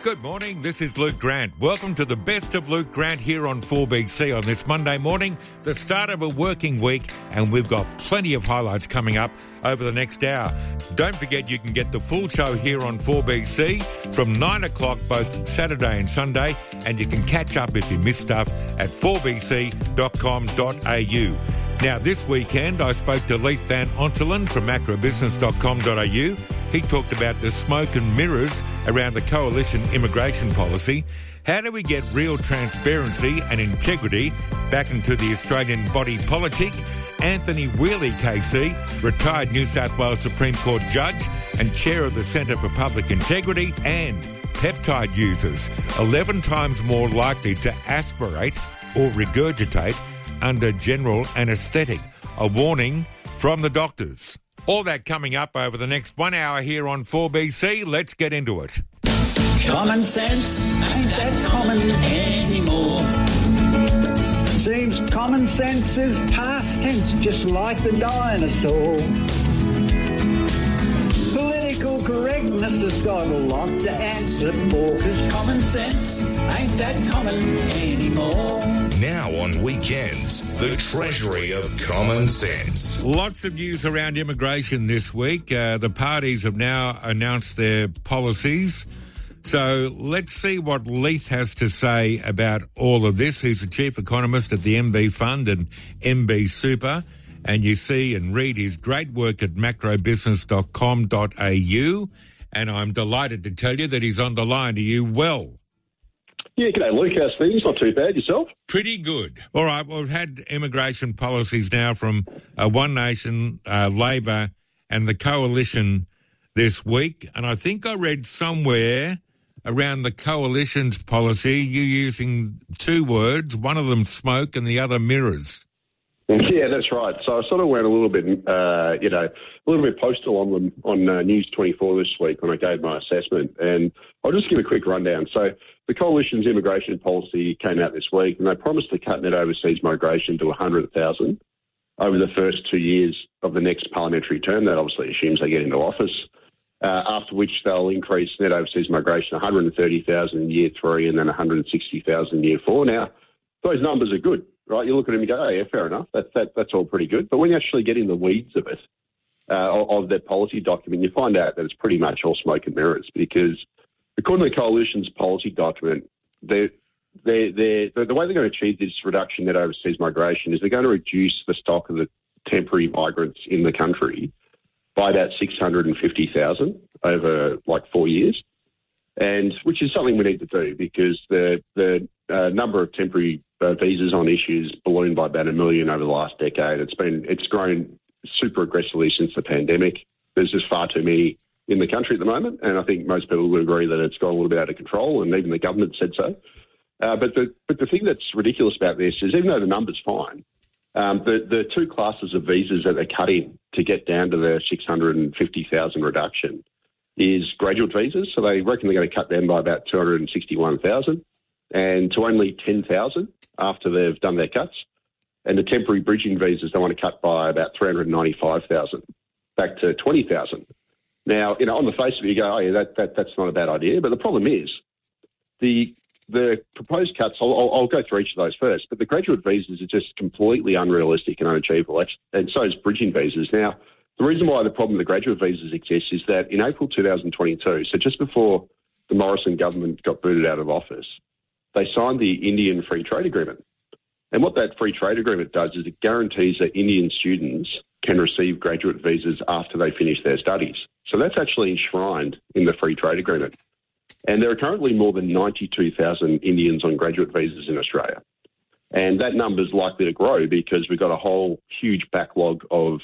Good morning, this is Luke Grant. Welcome to the best of Luke Grant here on 4BC on this Monday morning, the start of a working week, and we've got plenty of highlights coming up over the next hour. Don't forget you can get the full show here on 4BC from 9 o'clock both Saturday and Sunday, and you can catch up if you miss stuff at 4bc.com.au. Now, this weekend, I spoke to Leith Van Onselen from macrobusiness.com.au. He talked about the smoke and mirrors around the coalition immigration policy. How do we get real transparency and integrity back into the Australian body politic? Anthony Wheely KC, retired New South Wales Supreme Court judge and chair of the Centre for Public Integrity, and peptide users 11 times more likely to aspirate or regurgitate under general anaesthetic. A warning from the doctors. All that coming up over the next 1 hour here on 4BC. Let's get into it. Common sense ain't that common anymore. Seems common sense is past tense, just like the dinosaur. Political correctness has got a lot to answer for, 'cause Common sense ain't that common anymore. Now on weekends, the treasury of common sense. Lots of news around immigration this week. The parties have now announced their policies. So let's see what Leith has to say about all of this. He's the chief economist at the MB Fund and MB Super. And you see and read his great work at macrobusiness.com.au. And I'm delighted to tell you that he's on the line. Are you well? Yeah, g'day, Luke. How's things? Not too bad. Yourself? Pretty good. All right, well, we've had immigration policies now from One Nation, Labor and the Coalition this week. And I think I read somewhere around the Coalition's policy, you using two words, one of them smoke and the other mirrors. Yeah, that's right. So I sort of went a little bit, a little bit postal on them on News 24 this week when I gave my assessment. And I'll just give a quick rundown. So the Coalition's immigration policy came out this week, and they promised to cut net overseas migration to 100,000 over the first 2 years of the next parliamentary term. That obviously assumes they get into office, after which they'll increase net overseas migration 130,000 in year 3 and then 160,000 in year 4. Now, those numbers are good, right? You look at them and go, oh, yeah, fair enough. That's all pretty good. But when you actually get in the weeds of it, of their policy document, you find out that it's pretty much all smoke and mirrors, because according to the Coalition's policy document, the way they're going to achieve this reduction in net overseas migration is they're going to reduce the stock of the temporary migrants in the country by about 650,000 over like 4 years, and which is something we need to do, because the number of temporary visas on issues ballooned by about 1 million over the last decade. It's grown super aggressively since the pandemic. There's just far too many in the country at the moment, and I think most people would agree that it's gone a little bit out of control, and even the government said so. But the thing that's ridiculous about this is, even though the number's fine, the two classes of visas that they're cutting to get down to the 650,000 reduction is graduate visas. So they reckon they're going to cut them by about 261,000 and to only 10,000 after they've done their cuts. And the temporary bridging visas they want to cut by about 395,000 back to 20,000. Now, on the face of it, you go, oh, yeah, that's not a bad idea. But the problem is the proposed cuts, I'll go through each of those first, but the graduate visas are just completely unrealistic and unachievable, and so is bridging visas. Now, the reason why the problem with the graduate visas exists is that in April 2022, so just before the Morrison government got booted out of office, they signed the Indian Free Trade Agreement. And what that free trade agreement does is it guarantees that Indian students can receive graduate visas after they finish their studies. So that's actually enshrined in the free trade agreement. And there are currently more than 92,000 Indians on graduate visas in Australia. And that number is likely to grow because we've got a whole huge backlog of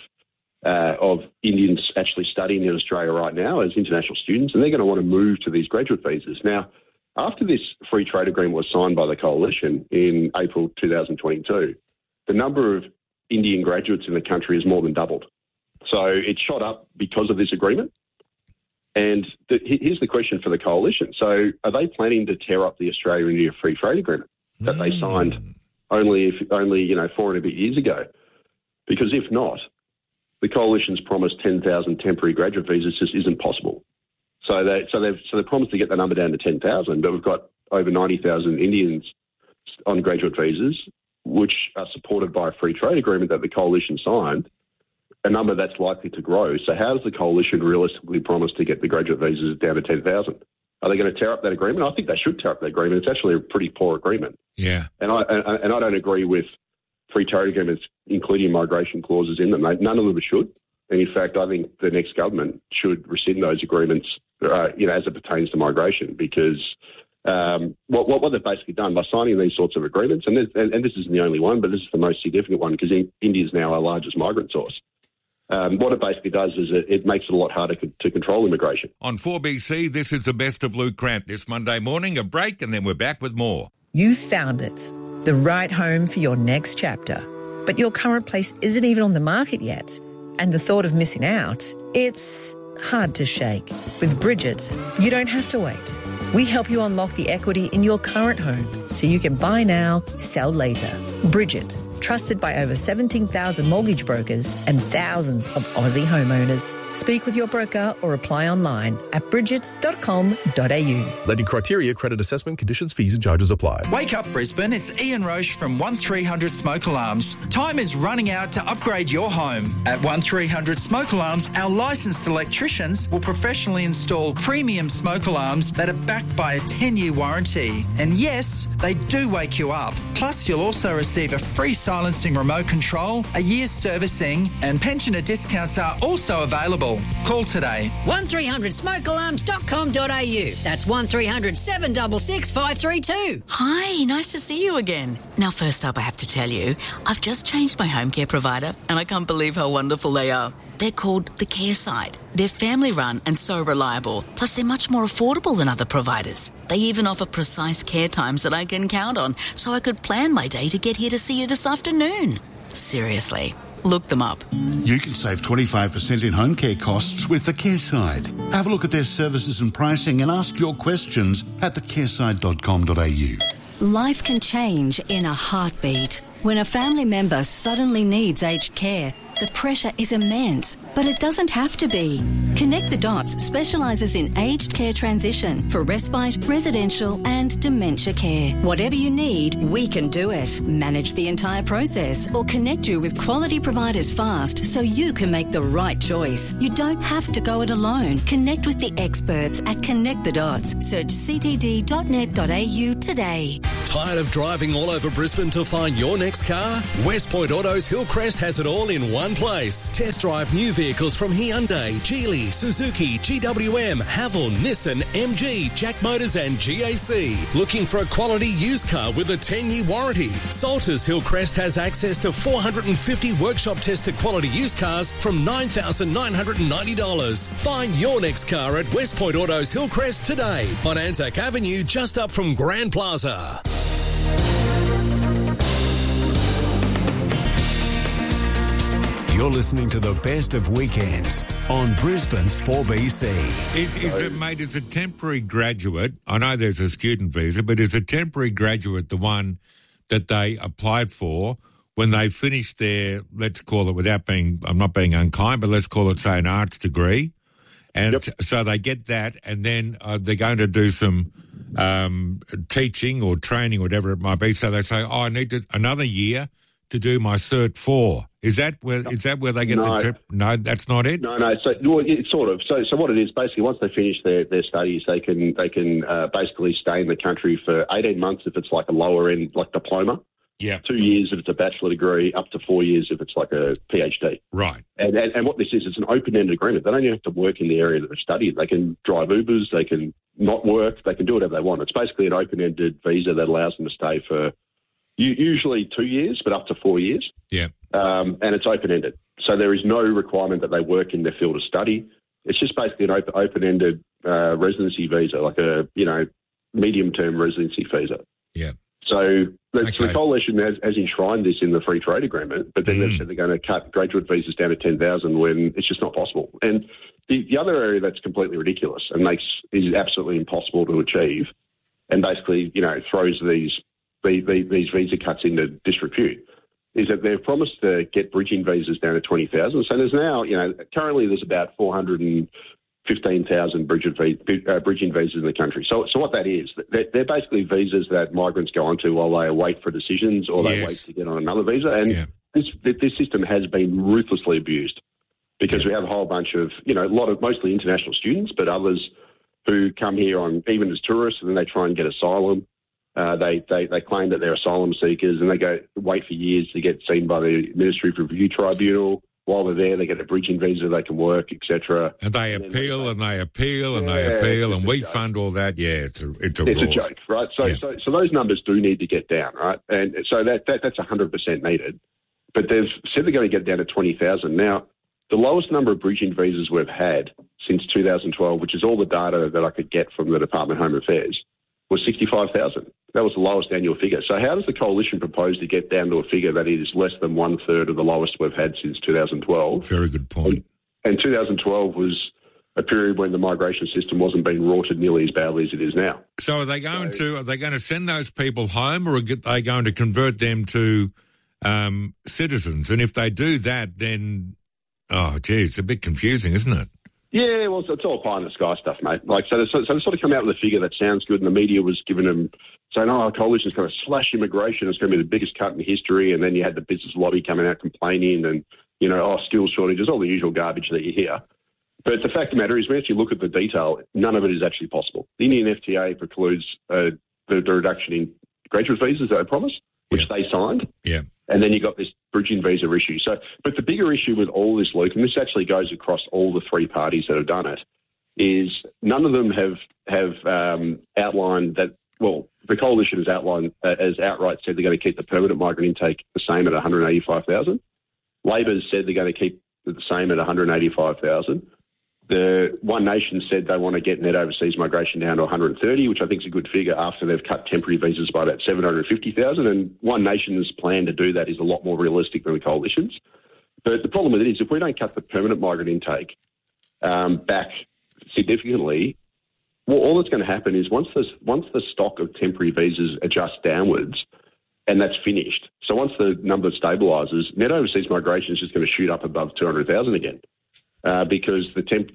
Indians actually studying in Australia right now as international students, and they're going to want to move to these graduate visas. Now, after this free trade agreement was signed by the Coalition in April 2022, the number of Indian graduates in the country has more than doubled. So it shot up because of this agreement. And here's the question for the Coalition. So are they planning to tear up the Australia-India Free Trade Agreement that they signed only 4 and a bit years ago? Because if not, the Coalition's promised 10,000 temporary graduate visas just isn't possible. So they've promised to get the number down to 10,000, but we've got over 90,000 Indians on graduate visas, which are supported by a free trade agreement that the coalition signed, a number that's likely to grow. So how does the coalition realistically promise to get the graduate visas down to 10,000? Are they going to tear up that agreement? I think they should tear up that agreement. It's actually a pretty poor agreement. Yeah. And I don't agree with free trade agreements, including migration clauses in them. None of them should. And in fact, I think the next government should rescind those agreements, as it pertains to migration, because what they've basically done by signing these sorts of agreements, and this isn't the only one, but this is the most significant one because India is now our largest migrant source. What it basically does is it makes it a lot harder to control immigration. On 4BC, this is the best of Luke Grant this Monday morning. A break and then we're back with more. You found it, the right home for your next chapter. But your current place isn't even on the market yet. And the thought of missing out, it's hard to shake. With Bridget, you don't have to wait. We help you unlock the equity in your current home so you can buy now, sell later. Bridget, trusted by over 17,000 mortgage brokers and thousands of Aussie homeowners. Speak with your broker or apply online at bridget.com.au. Lending criteria, credit assessment, conditions, fees and charges apply. Wake up, Brisbane. It's Ian Roche from 1300 Smoke Alarms. Time is running out to upgrade your home. At 1300 Smoke Alarms, our licensed electricians will professionally install premium smoke alarms that are backed by a 10-year warranty. And yes, they do wake you up. Plus, you'll also receive a free silencing remote control, a year's servicing, and pensioner discounts are also available. Call today. 1300smokealarms.com.au. That's 1300 766 532. Hi, nice to see you again. Now, first up, I have to tell you, I've just changed my home care provider and I can't believe how wonderful they are. They're called The Care Side. They're family-run and so reliable. Plus, they're much more affordable than other providers. They even offer precise care times that I can count on, so I could plan my day to get here to see you this afternoon. Seriously, look them up. You can save 25% in home care costs with The Care Side. Have a look at their services and pricing and ask your questions at thecareside.com.au. Life can change in a heartbeat. When a family member suddenly needs aged care, the pressure is immense, but it doesn't have to be. Connect the Dots specialises in aged care transition for respite, residential and dementia care. Whatever you need, we can do it. Manage the entire process or connect you with quality providers fast so you can make the right choice. You don't have to go it alone. Connect with the experts at Connect the Dots. Search ctd.net.au today. Tired of driving all over Brisbane to find your next car? West Point Autos Hillcrest has it all in one place. Test drive new vehicles from Hyundai, Geely, Suzuki, GWM, Haval, Nissan, MG, Jack Motors and GAC. Looking for a quality used car with a 10-year warranty? Salters Hillcrest has access to 450 workshop tested quality used cars from $9,990. Find your next car at West Point Autos Hillcrest today on Anzac Avenue, just up from Grand Plaza. You're listening to the best of weekends on Brisbane's 4BC. Is it, mate, is a temporary graduate, I know there's a student visa, but is a temporary graduate the one that they applied for when they finished their, let's call it, without being, I'm not being unkind, but let's call it, say, an arts degree? And so they get that, and then they're going to do some teaching or training, whatever it might be. So they say, I need another year to do my Cert 4. Is that where they get the tip? No, that's not it? No. So it's sort of. So what it is, basically, once they finish their studies, they can basically stay in the country for 18 months if it's like a lower end, like diploma. Yeah. 2 years if it's a bachelor degree, up to 4 years if it's like a PhD. Right. And what this is, it's an open-ended agreement. They don't even have to work in the area that they've studied. They can drive Ubers, they can not work, they can do whatever they want. It's basically an open-ended visa that allows them to stay for usually 2 years, but up to 4 years. Yeah. And it's open-ended. So there is no requirement that they work in their field of study. It's just basically an open-ended residency visa, like a, medium-term residency visa. Yeah. So the coalition has enshrined this in the free trade agreement, but then they've said they're going to cut graduate visas down to 10,000 when it's just not possible. And the other area that's completely ridiculous and is absolutely impossible to achieve, and basically throws these visa cuts into disrepute, is that they've promised to get bridging visas down to 20,000. So there's now, currently there's about 400 15,000 bridging visas in the country. So what that is, they're basically visas that migrants go onto while they wait for decisions or they wait to get on another visa. And this system has been ruthlessly abused because we have a whole bunch of, mostly international students, but others who come here on even as tourists, and then they try and get asylum. They claim that they're asylum seekers, and they wait for years to get seen by the Administrative Review Tribunal. While they're there, they get a bridging visa, they can work, etc. And they appeal and they appeal and they appeal, and we fund all that. Yeah, it's a joke, right? So those numbers do need to get down, right? And so that's 100% needed. But they've said they're going to get down to 20,000. Now, the lowest number of bridging visas we've had since 2012, which is all the data that I could get from the Department of Home Affairs, was 65,000. That was the lowest annual figure. So how does the Coalition propose to get down to a figure that is less than 1/3 of the lowest we've had since 2012? Very good point. And 2012 was a period when the migration system wasn't being rorted nearly as badly as it is now. So are they going to send those people home, or are they going to convert them to citizens? And if they do that, then, it's a bit confusing, isn't it? Yeah, well, it's all pie in the sky stuff, mate. So they sort of come out with a figure that sounds good, and the media was giving them saying, our coalition's going to slash immigration, it's going to be the biggest cut in history, and then you had the business lobby coming out complaining and, skills shortages, all the usual garbage that you hear. But the fact of the matter is, when you actually look at the detail, none of it is actually possible. The Indian FTA precludes the reduction in graduate visas that they promised, which they signed. Yeah. And then you got this bridging visa issue. But the bigger issue with all this, Luke, and this actually goes across all the three parties that have done it, is none of them have outlined that. Well, the Coalition has outlined as outright said they're going to keep the permanent migrant intake the same at 185,000. Labor's said they're going to keep it the same at 185,000. The One Nation said they want to get net overseas migration down to 130, which I think is a good figure after they've cut temporary visas by about 750,000. And One Nation's plan to do that is a lot more realistic than the Coalition's. But the problem with it is if we don't cut the permanent migrant intake back significantly, well, all that's going to happen is once the stock of temporary visas adjusts downwards, and that's finished. So once the number stabilises, net overseas migration is just going to shoot up above 200,000 again. Because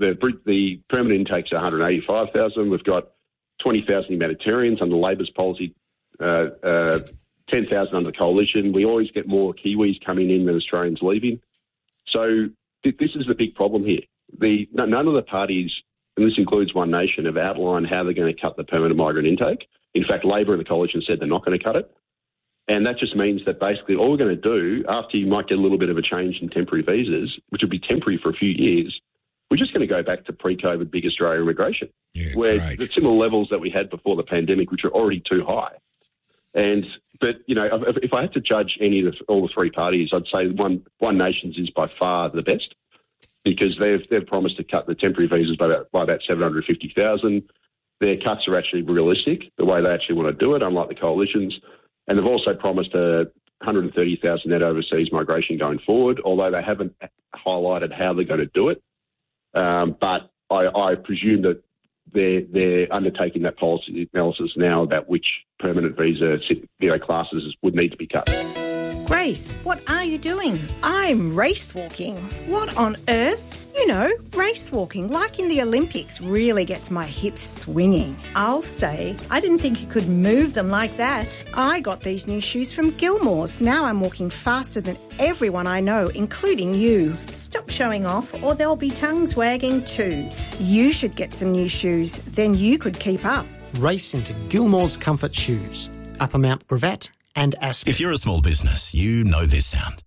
the permanent intake's 185,000. We've got 20,000 humanitarians under Labor's policy, 10,000 under the Coalition. We always get more Kiwis coming in than Australians leaving. So this is the big problem here. None of the parties, and this includes One Nation, have outlined how they're going to cut the permanent migrant intake. In fact, Labor and the Coalition said they're not going to cut it. And that just means that basically all we're going to do, after you might get a little bit of a change in temporary visas, which will be temporary for a few years, we're just going to go back to pre-COVID big Australia immigration, where the similar levels that we had before the pandemic, which are already too high. But if I had to judge all the three parties, I'd say One Nation's is by far the best because they've promised to cut the temporary visas by about 750,000. Their cuts are actually realistic, the way they actually want to do it, unlike the Coalition's. And they've also promised 130,000 net overseas migration going forward, although they haven't highlighted how they're going to do it. But I presume that they're undertaking that policy analysis now about which permanent visa classes would need to be cut. Grace, what are you doing? I'm race walking. What on earth? Race walking, like in the Olympics, really gets my hips swinging. I'll say, I didn't think you could move them like that. I got these new shoes from Gilmore's. Now I'm walking faster than everyone I know, including you. Stop showing off or there'll be tongues wagging too. You should get some new shoes, then you could keep up. Race into Gilmore's Comfort Shoes, Upper Mount Gravatt and Aspen. If you're a small business, you know this sound.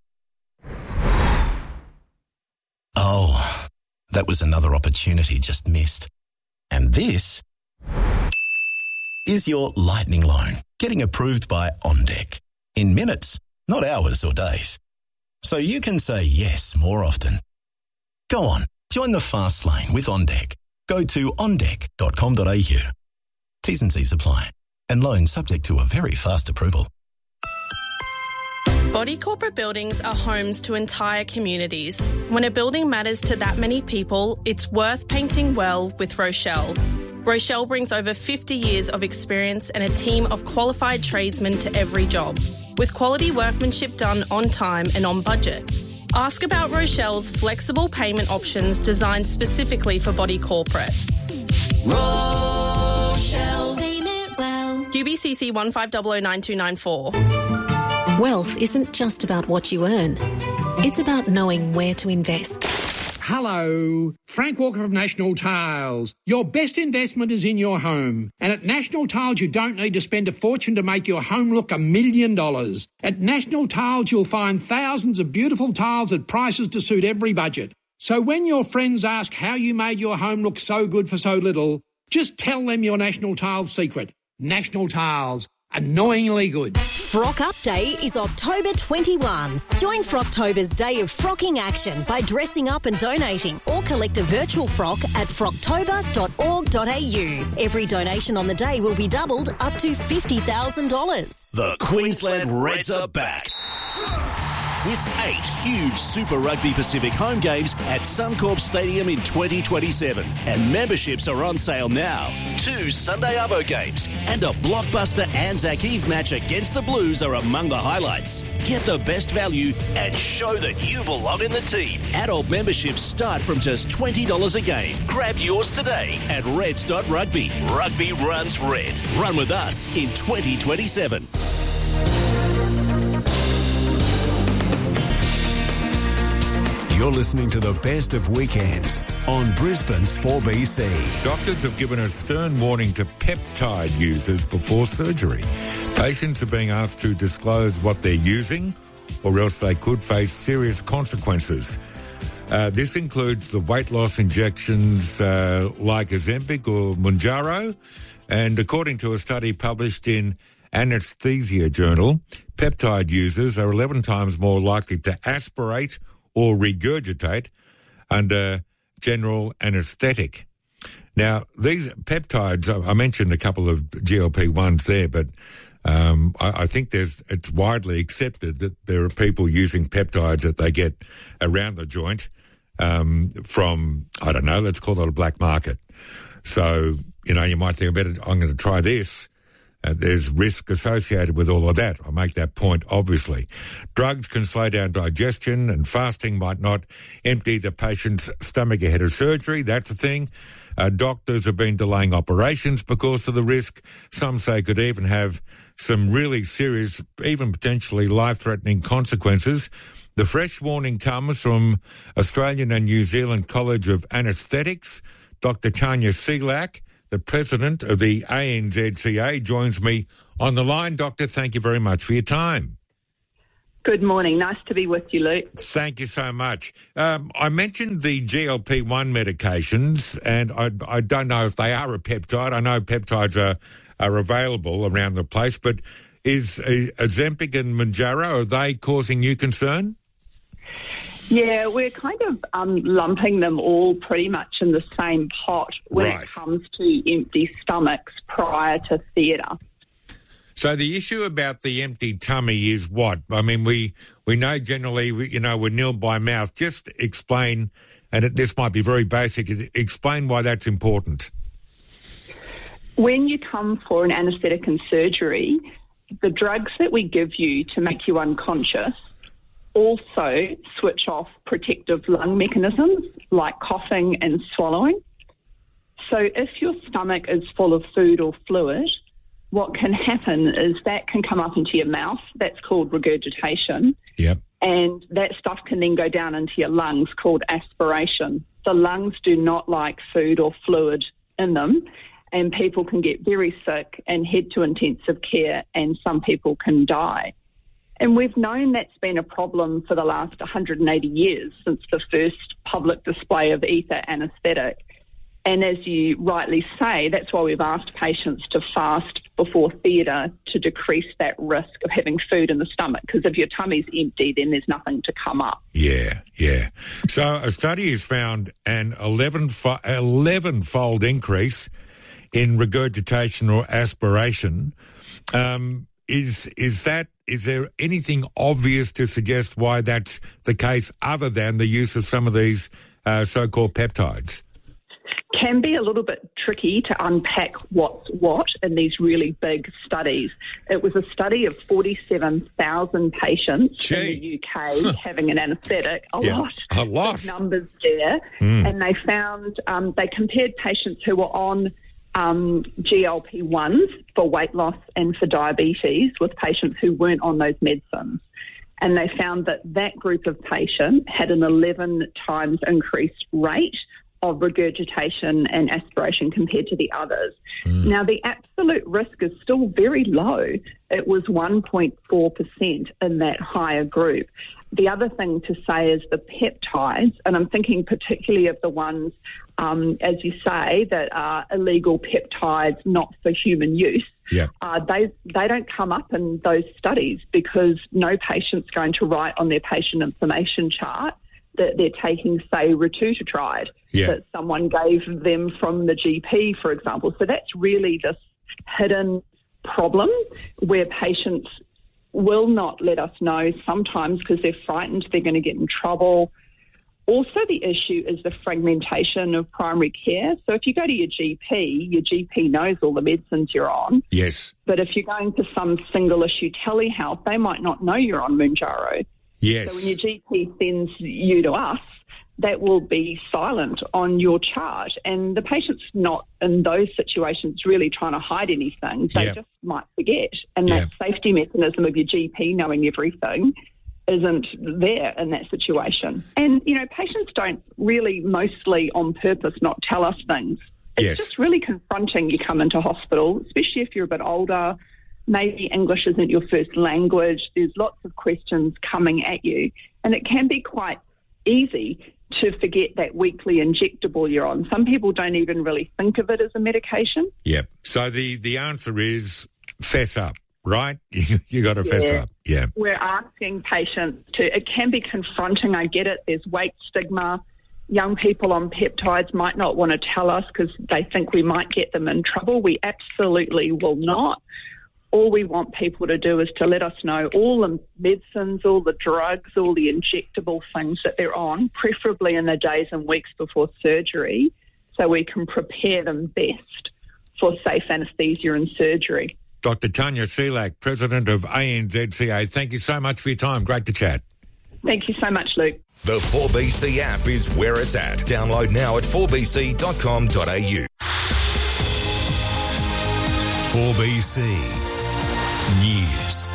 Oh, that was another opportunity just missed. And this is your lightning loan getting approved by OnDeck in minutes, not hours or days. So you can say yes more often. Go on, join the fast lane with OnDeck. Go to ondeck.com.au. T's and C's apply. And loan subject to a very fast approval. Body corporate buildings are homes to entire communities. When a building matters to that many people, it's worth painting well with Rochelle. Rochelle brings over 50 years of experience and a team of qualified tradesmen to every job, with quality workmanship done on time and on budget. Ask about Rochelle's flexible payment options designed specifically for body corporate. Rochelle. Payment well. UBCC 15009294. Wealth isn't just about what you earn. It's about knowing where to invest. Hello, Frank Walker of National Tiles. Your best investment is in your home. And at National Tiles, you don't need to spend a fortune to make your home look $1 million. At National Tiles, you'll find thousands of beautiful tiles at prices to suit every budget. So when your friends ask how you made your home look so good for so little, just tell them your National Tiles secret. National Tiles. Annoyingly good. Frock Up Day is October 21. Join Frocktober's day of frocking action by dressing up and donating, or collect a virtual frock at frocktober.org.au. Every donation on the day will be doubled up to $50,000. The Queensland Reds are back. With 8 huge Super Rugby Pacific home games at Suncorp Stadium in 2027. And memberships are on sale now. 2 Sunday Arvo games and a blockbuster Anzac Eve match against the Blues are among the highlights. Get the best value and show that you belong in the team. Adult memberships start from just $20 a game. Grab yours today at reds.rugby. Rugby runs red. Run with us in 2027. You're listening to the best of weekends on Brisbane's 4BC. Doctors have given a stern warning to peptide users before surgery. Patients are being asked to disclose what they're using, or else they could face serious consequences. This includes the weight loss injections like Ozempic or Mounjaro. And according to a study published in Anesthesia Journal, peptide users are 11 times more likely to aspirate or regurgitate under general anaesthetic. Now, these peptides, I mentioned a couple of GLP-1s there, but I think it's widely accepted that there are people using peptides that they get around the joint from, I don't know, let's call it a black market. So, you might think, I'm going to try this. There's risk associated with all of that. I make that point, obviously. Drugs can slow down digestion, and fasting might not empty the patient's stomach ahead of surgery. That's the thing. Doctors have been delaying operations because of the risk. Some say could even have some really serious, even potentially life-threatening consequences. The fresh warning comes from Australian and New Zealand College of Anaesthetics. Dr. Tanya Selak, the president of the ANZCA, joins me on the line. Doctor, thank you very much for your time. Good morning. Nice to be with you, Luke. Thank you so much. I mentioned the GLP-1 medications, and I don't know if they are a peptide. I know peptides are available around the place, but is Ozempic and Mounjaro, are they causing you concern? Yeah, we're kind of lumping them all pretty much in the same pot when it comes to empty stomachs prior to theatre. So the issue about the empty tummy is what? I mean, we know generally, we're nil by mouth. Just explain, and this might be very basic, explain why that's important. When you come for an anaesthetic and surgery, the drugs that we give you to make you unconscious also switch off protective lung mechanisms like coughing and swallowing. So if your stomach is full of food or fluid, what can happen is that can come up into your mouth. That's called regurgitation. Yep. And that stuff can then go down into your lungs, called aspiration. The lungs do not like food or fluid in them, and people can get very sick and head to intensive care, and some people can die. And we've known that's been a problem for the last 180 years since the first public display of ether anaesthetic. And as you rightly say, that's why we've asked patients to fast before theatre to decrease that risk of having food in the stomach, because if your tummy's empty, then there's nothing to come up. Yeah. So a study has found an 11-fold increase in regurgitation or aspiration. Is there anything obvious to suggest why that's the case other than the use of some of these so-called peptides? can be a little bit tricky to unpack what's what in these really big studies. It was a study of 47,000 patients in the UK having an anaesthetic, a lot of numbers there, and they found they compared patients who were on GLP-1s for weight loss and for diabetes with patients who weren't on those medicines. And they found that group of patient had an 11 times increased rate of regurgitation and aspiration compared to the others. Now, the absolute risk is still very low. It was 1.4% in that higher group. The other thing to say is the peptides, and I'm thinking particularly of the ones, as you say, that are illegal peptides, not for human use. They don't come up in those studies because no patient's going to write on their patient information chart that they're taking, say, retatrutide that someone gave them from the GP, for example. So that's really this hidden problem where patients will not let us know sometimes because they're frightened they're going to get in trouble. Also, the issue is the fragmentation of primary care. So if you go to your GP knows all the medicines you're on. Yes. But if you're going to some single-issue telehealth, they might not know you're on Mounjaro. Yes. So when your GP sends you to us, that will be silent on your chart. And the patient's not in those situations really trying to hide anything. They just might forget. And that safety mechanism of your GP knowing everything isn't there in that situation. And, patients don't really mostly on purpose not tell us things. It's just really confronting. You come into hospital, especially if you're a bit older, maybe English isn't your first language. There's lots of questions coming at you. And it can be quite easy to forget that weekly injectable you're on. Some people don't even really think of it as a medication. Yeah. So the answer is fess up, right? You got to fess up. Yeah. We're asking patients to, it can be confronting, I get it. There's weight stigma. Young people on peptides might not want to tell us because they think we might get them in trouble. We absolutely will not. All we want people to do is to let us know all the medicines, all the drugs, all the injectable things that they're on, preferably in the days and weeks before surgery, so we can prepare them best for safe anaesthesia and surgery. Dr. Tanya Selak, President of ANZCA, thank you so much for your time. Great to chat. Thank you so much, Luke. The 4BC app is where it's at. Download now at 4bc.com.au. 4BC News.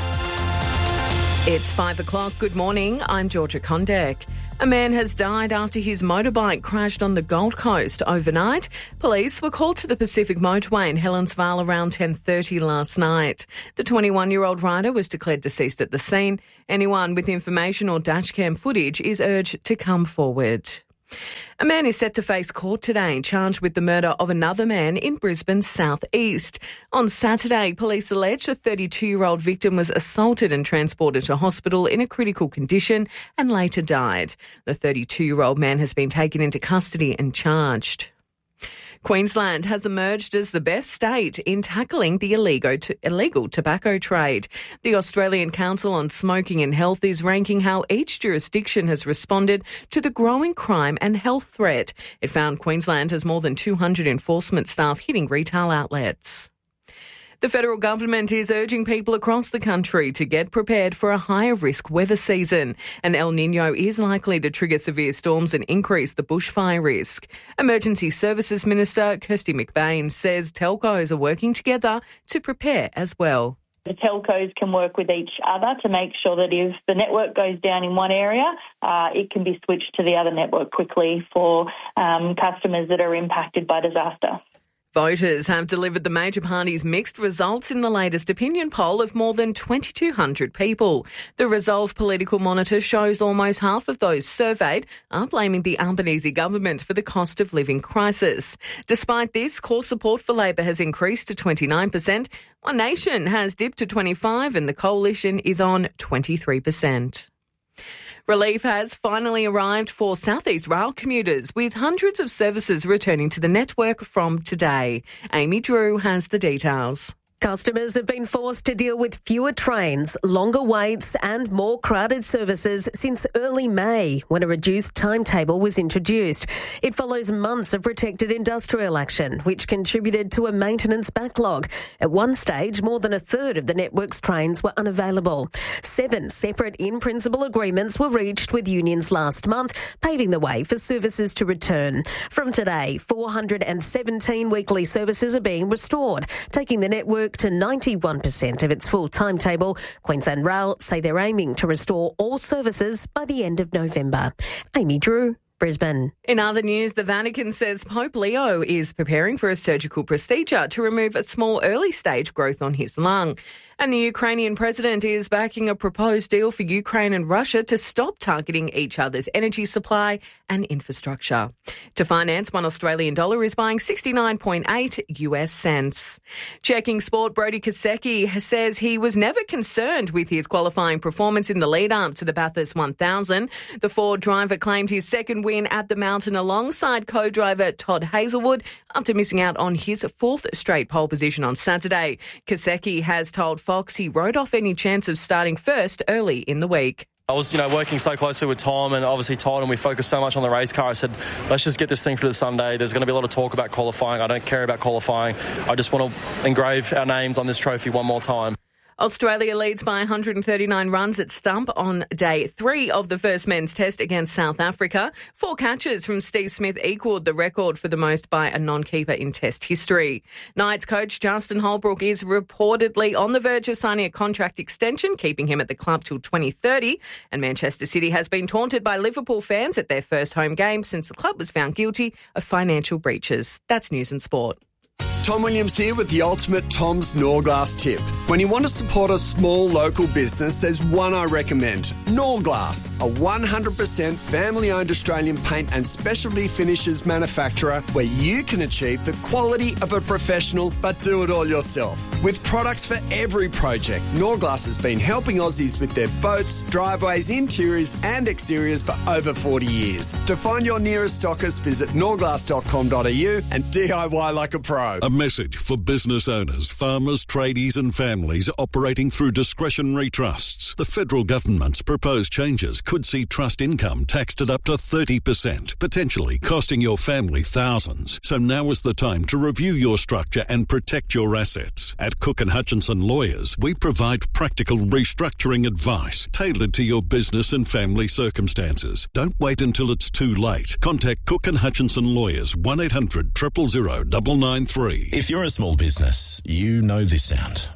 It's 5 o'clock. Good morning. I'm Georgia Kondek. A man has died after his motorbike crashed on the Gold Coast overnight. Police were called to the Pacific Motorway in Helensvale around 10:30 last night. The 21-year-old rider was declared deceased at the scene. Anyone with information or dashcam footage is urged to come forward. A man is set to face court today, charged with the murder of another man in Brisbane's southeast. On Saturday, police alleged a 32-year-old victim was assaulted and transported to hospital in a critical condition and later died. The 32-year-old man has been taken into custody and charged. Queensland has emerged as the best state in tackling the illegal tobacco trade. The Australian Council on Smoking and Health is ranking how each jurisdiction has responded to the growing crime and health threat. It found Queensland has more than 200 enforcement staff hitting retail outlets. The federal government is urging people across the country to get prepared for a higher risk weather season. An El Niño is likely to trigger severe storms and increase the bushfire risk. Emergency Services Minister Kirsty McBain says telcos are working together to prepare as well. The telcos can work with each other to make sure that if the network goes down in one area, it can be switched to the other network quickly for customers that are impacted by disaster. Voters have delivered the major parties' mixed results in the latest opinion poll of more than 2,200 people. The Resolve Political Monitor shows almost half of those surveyed are blaming the Albanese government for the cost of living crisis. Despite this, core support for Labor has increased to 29%. One Nation has dipped to 25% and the Coalition is on 23%. Relief has finally arrived for South East Rail commuters, with hundreds of services returning to the network from today. Amy Drew has the details. Customers have been forced to deal with fewer trains, longer waits and more crowded services since early May, when a reduced timetable was introduced. It follows months of protected industrial action, which contributed to a maintenance backlog. At one stage, more than a third of the network's trains were unavailable. 7 separate in-principle agreements were reached with unions last month, paving the way for services to return. From today, 417 weekly services are being restored, taking the network to 91% of its full timetable. Queensland Rail say they're aiming to restore all services by the end of November. Amy Drew, Brisbane. In other news, the Vatican says Pope Leo is preparing for a surgical procedure to remove a small early-stage growth on his lung. And the Ukrainian president is backing a proposed deal for Ukraine and Russia to stop targeting each other's energy supply and infrastructure. To finance, $1 Australian is buying 69.8 US cents. Checking sport, Brodie Kosecki says he was never concerned with his qualifying performance in the lead-up to the Bathurst 1000. The Ford driver claimed his second win at the mountain alongside co-driver Todd Hazelwood after missing out on his 4th straight pole position on Saturday. Kosecki has told Fox he wrote off any chance of starting first early in the week. I was, working so closely with Tom and obviously Todd, and we focused so much on the race car. I said, let's just get this thing through the Sunday. There's going to be a lot of talk about qualifying. I don't care about qualifying. I just want to engrave our names on this trophy one more time. Australia leads by 139 runs at stump on day 3 of the first men's test against South Africa. 4 catches from Steve Smith equalled the record for the most by a non-keeper in test history. Knights coach Justin Holbrook is reportedly on the verge of signing a contract extension, keeping him at the club till 2030. And Manchester City has been taunted by Liverpool fans at their first home game since the club was found guilty of financial breaches. That's News and Sport. Tom Williams here with the ultimate Tom's Norglass tip. When you want to support a small local business, there's one I recommend. Norglass, a 100% family-owned Australian paint and specialty finishes manufacturer where you can achieve the quality of a professional but do it all yourself. With products for every project, Norglass has been helping Aussies with their boats, driveways, interiors and exteriors for over 40 years. To find your nearest stockist, visit norglass.com.au and DIY like a pro. A message for business owners, farmers, tradies and families operating through discretionary trusts. The federal government's proposed changes could see trust income taxed at up to 30%, potentially costing your family thousands. So now is the time to review your structure and protect your assets. At Cook & Hutchinson Lawyers, we provide practical restructuring advice tailored to your business and family circumstances. Don't wait until it's too late. Contact Cook & Hutchinson Lawyers, 1-800 000 993. If you're a small business, you know this sound.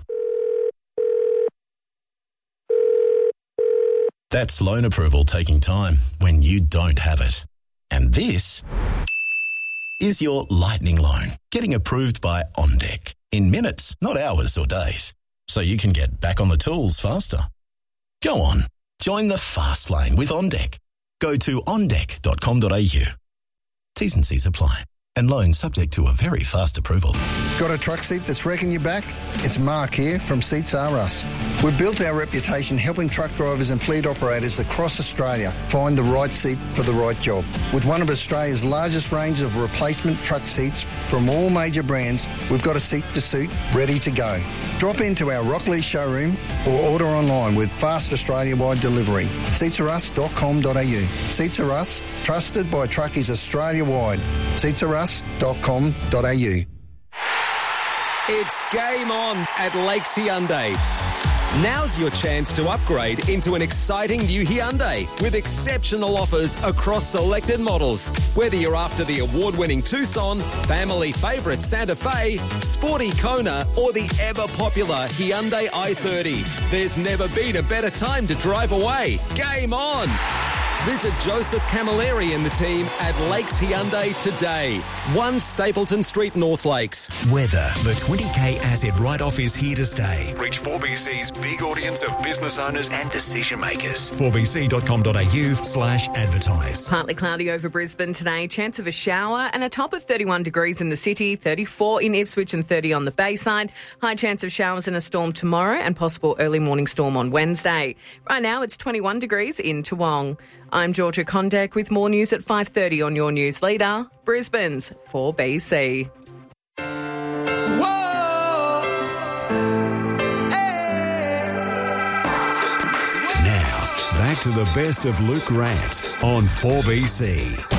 That's loan approval taking time when you don't have it. And this is your lightning loan getting approved by OnDeck in minutes, not hours or days, so you can get back on the tools faster. Go on, join the fast lane with OnDeck. Go to ondeck.com.au. T's and C's apply. And loan subject to a very fast approval. Got a truck seat that's wrecking your back? It's Mark here from Seats R Us. We've built our reputation helping truck drivers and fleet operators across Australia find the right seat for the right job. With one of Australia's largest range of replacement truck seats from all major brands, we've got a seat to suit ready to go. Drop into our Rockley showroom or order online with fast Australia-wide delivery. SeatsRus.com.au. Seats R Us, trusted by truckies Australia-wide. SeatsRus.com.au. It's game on at Lakes Hyundai. Now's your chance to upgrade into an exciting new Hyundai with exceptional offers across selected models. Whether you're after the award-winning Tucson, family favourite Santa Fe, sporty Kona or the ever-popular Hyundai i30, there's never been a better time to drive away. Game on! Visit Joseph Camilleri and the team at Lakes Hyundai today. 1 Stapleton Street, North Lakes. Weather. The 20k asset write-off is here to stay. Reach 4BC's big audience of business owners and decision makers. 4bc.com.au/advertise. Partly cloudy over Brisbane today. Chance of a shower and a top of 31 degrees in the city, 34 in Ipswich and 30 on the Bayside. High chance of showers and a storm tomorrow and possible early morning storm on Wednesday. Right now it's 21 degrees in Toowong. I'm Georgia Condek with more news at 5:30 on your news leader, Brisbane's 4BC. Whoa! to the best of Luke Grant on 4BC.